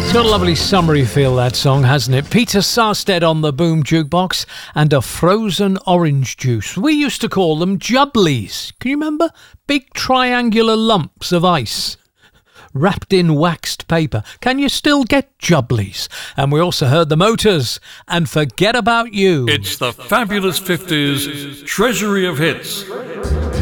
It's got a lovely summery feel, that song, hasn't it? Peter Sarstedt on the Boom Jukebox and a frozen orange juice. We used to call them jubblies. Can you remember? Big triangular lumps of ice wrapped in waxed paper. Can you still get jubblies? And we also heard the Motors and Forget About You. It's the Fabulous 50s Treasury of Hits.